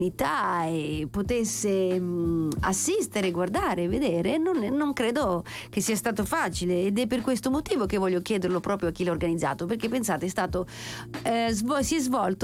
e potesse assistere, guardare, vedere, non credo che sia stato facile, ed è per questo motivo che voglio chiederlo proprio a chi l'ha organizzato, perché pensate, è stato si è svolto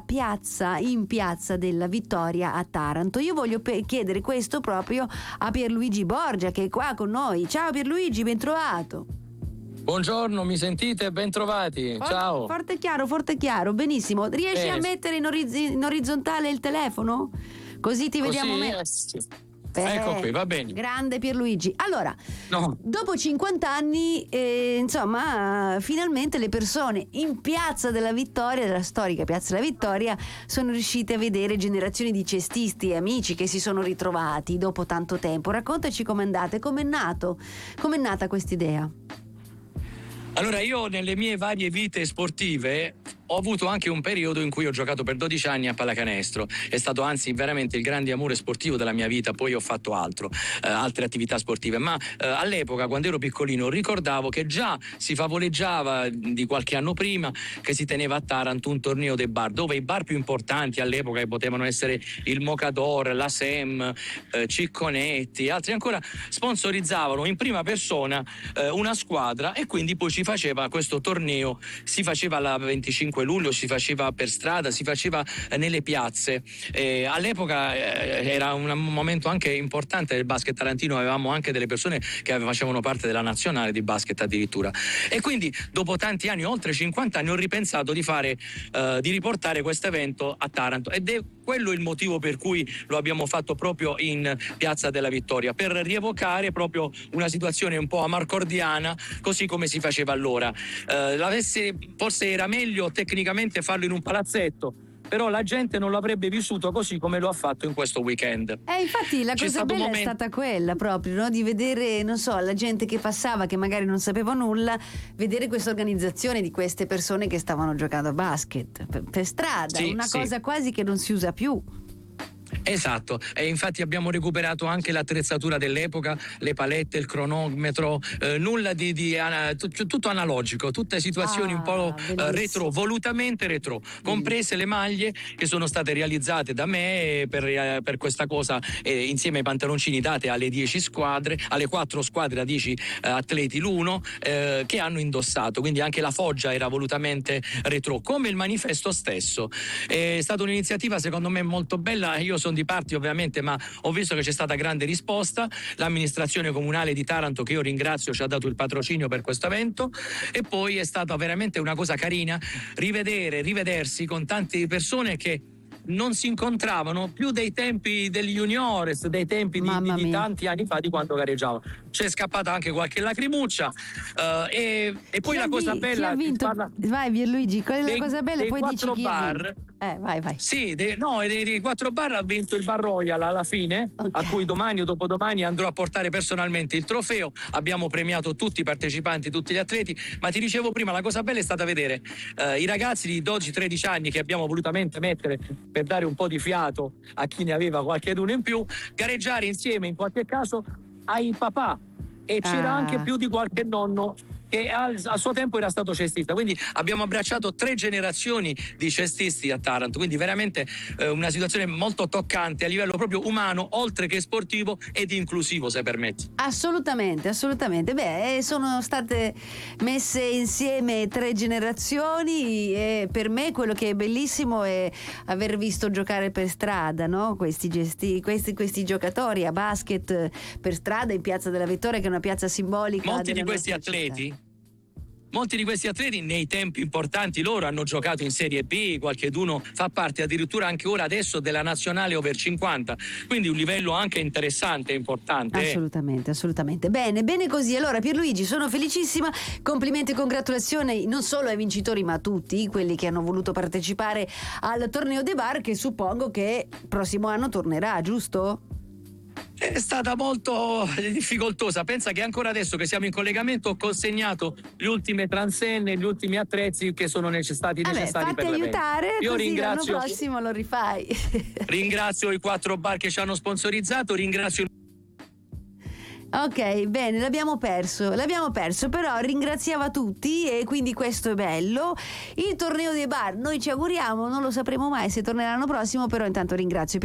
in piazza della Vittoria a Taranto. Io voglio chiedere questo proprio a Pierluigi Borgia, che è qua con noi. Ciao Pierluigi, ben trovato. Buongiorno, mi sentite? Ben trovati. Ciao. Forte e chiaro, benissimo. Riesci a mettere in orizzontale il telefono? Così ti vediamo meglio. Sì. Ecco qui, va bene. Grande Pierluigi. Allora, dopo 50 anni, finalmente le persone in Piazza della Vittoria, della storica Piazza della Vittoria, sono riuscite a vedere generazioni di cestisti e amici che si sono ritrovati dopo tanto tempo. Raccontaci com'è andata, com'è nata questa idea. Allora, io nelle mie varie vite sportive ho avuto anche un periodo in cui ho giocato per 12 anni a pallacanestro. È stato anzi veramente il grande amore sportivo della mia vita. Poi ho fatto altre attività sportive, ma all'epoca, quando ero piccolino, ricordavo che già si favoleggiava di qualche anno prima che si teneva a Taranto un torneo dei bar, dove i bar più importanti all'epoca, che potevano essere il Mocador, la Sem, Cicconetti, altri ancora, sponsorizzavano in prima persona una squadra, e quindi poi ci faceva questo torneo. Si faceva la 25 luglio, si faceva per strada, si faceva nelle piazze. All'epoca era un momento anche importante del basket tarantino, avevamo anche delle persone che facevano parte della nazionale di basket addirittura, e quindi dopo tanti anni, oltre 50 anni, ho ripensato di riportare questo evento a Taranto, ed è quello il motivo per cui lo abbiamo fatto proprio in Piazza della Vittoria, per rievocare proprio una situazione un po' amarcordiana, così come si faceva allora. Forse era meglio tecnicamente farlo in un palazzetto, però la gente non l'avrebbe vissuto così come lo ha fatto in questo weekend. Infatti la cosa bella è stata quella proprio, no? Di vedere, la gente che passava, che magari non sapeva nulla, vedere questa organizzazione di queste persone che stavano giocando a basket per strada, cosa quasi che non si usa più. Esatto, e infatti abbiamo recuperato anche l'attrezzatura dell'epoca, le palette, il cronometro, nulla tutto analogico, tutte situazioni un po' retro, volutamente retro, comprese le maglie che sono state realizzate da me per questa cosa, insieme ai pantaloncini date alle 10 squadre, alle 4 squadre a 10 atleti l'uno, che hanno indossato, quindi anche la foggia era volutamente retro, come il manifesto stesso. È stata un'iniziativa secondo me molto bella. Io sono di parte ovviamente, ma ho visto che c'è stata grande risposta. L'amministrazione comunale di Taranto, che io ringrazio, ci ha dato il patrocinio per questo evento, e poi è stata veramente una cosa carina rivedersi con tante persone che non si incontravano più dei tempi degli juniores, dei tempi di tanti anni fa, di quando gareggiavano. C'è scappata anche qualche lacrimuccia, e poi la cosa bella, vai Pierluigi, qual è la cosa bella? Poi dici chi bar. Vai. Sì, dei 4 bar ha vinto il Bar Royal alla fine, a cui domani o dopodomani andrò a portare personalmente il trofeo. Abbiamo premiato tutti i partecipanti, tutti gli atleti, ma ti dicevo prima, la cosa bella è stata vedere i ragazzi di 12-13 anni che abbiamo volutamente mettere per dare un po' di fiato a chi ne aveva qualcheduno in più, gareggiare insieme in qualche caso ai papà, e c'era anche più di qualche nonno che al suo tempo era stato cestista, quindi abbiamo abbracciato 3 generazioni di cestisti a Taranto, quindi veramente una situazione molto toccante a livello proprio umano, oltre che sportivo ed inclusivo, se permetti. Assolutamente. Sono state messe insieme 3 generazioni, e per me quello che è bellissimo è aver visto giocare per strada, no? Questi giocatori a basket per strada in Piazza della Vittoria, che è una piazza simbolica. Molti di questi atleti nei tempi importanti loro hanno giocato in Serie B, qualcheduno fa parte addirittura anche ora adesso della nazionale over 50, quindi un livello anche interessante e importante. Assolutamente. Bene così. Allora Pierluigi, sono felicissima, complimenti e congratulazioni non solo ai vincitori ma a tutti quelli che hanno voluto partecipare al torneo dei bar, che suppongo che prossimo anno tornerà, giusto? È stata molto difficoltosa. Pensa che ancora adesso che siamo in collegamento ho consegnato le ultime transenne, gli ultimi attrezzi che sono stati necessari per l'evento. Aiutare, io così ringrazio, l'anno prossimo lo rifai. Ringrazio i 4 bar che ci hanno sponsorizzato, ringrazio. Ok, bene, l'abbiamo perso, però ringraziava tutti, e quindi questo è bello. Il torneo dei bar noi ci auguriamo, non lo sapremo mai se tornerà l'anno prossimo, però intanto ringrazio